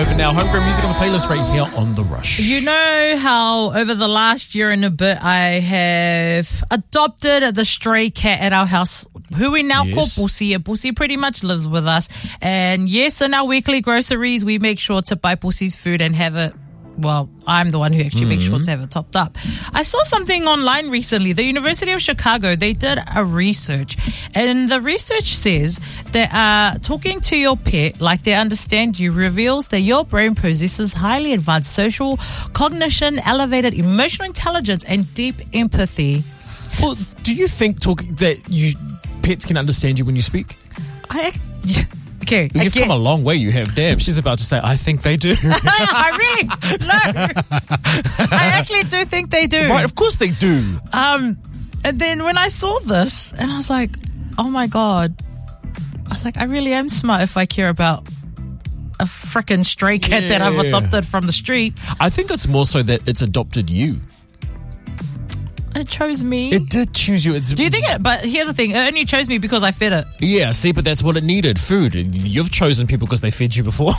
over now. Homegrown music on the playlist right here on The Rush. You know how over the last year and a bit I have adopted the stray cat at our house, who we now call Pussy. And Pussy pretty much lives with us. And yes, in our weekly groceries, we make sure to buy Pussy's food and have it. Well, I'm the one who actually makes sure to have it topped up. I saw something online recently. The University of Chicago, they did a research. And the research says that talking to your pet like they understand you reveals that your brain possesses highly advanced social cognition, elevated emotional intelligence, and deep empathy. Well, do you think pets can understand you when you speak? Okay, you've come a long way. You have. Damn, she's about to say, I think they do. I really, no. I actually do think they do. Right, of course they do. And then when I saw this, and I was like, oh my God. I was like, I really am smart if I care about a frickin' stray cat that I've adopted from the streets. I think it's more so that it's adopted you. It chose me. It did choose you. Do you think it? But here's the thing. It only chose me because I fed it. Yeah, see, but that's what it needed. Food. You've chosen people because they fed you before.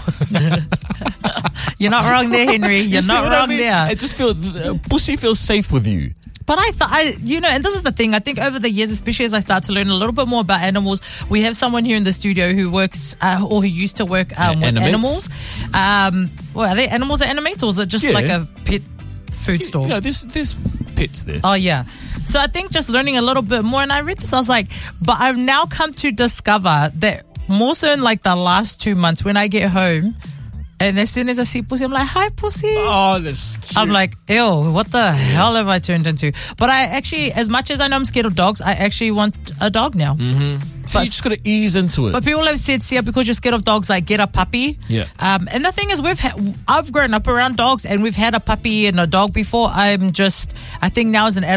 You're not wrong there, Henry. You're not wrong there. I just feel Pussy feels safe with you. But I thought, and this is the thing. I think over the years, especially as I start to learn a little bit more about animals, we have someone here in the studio who works or who used to work with animals. Well, are they animals that animate, or is it just like a pet food store? No, there's pets there. Oh, yeah. So I think just learning a little bit more, and I read this, I was like, but I've now come to discover that more so in like the last 2 months when I get home, and as soon as I see Pussy, I'm like, hi, Pussy. Oh, that's cute. I'm like, ew, what the hell have I turned into? But I actually, as much as I know I'm scared of dogs, I actually want a dog now. So you just got to ease into it. But people have said, Sia, because you're scared of dogs, like, get a puppy. Yeah. And the thing is, I've grown up around dogs, and we've had a puppy and a dog before. I think now as an adult,